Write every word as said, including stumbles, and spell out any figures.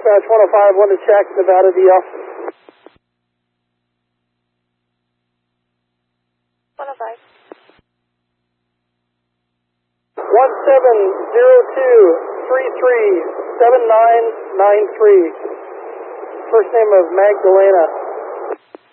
Dispatch one oh five, one to check, Nevada D L. one oh five. one seven zero two three three seven nine nine three. First name of Magdalena.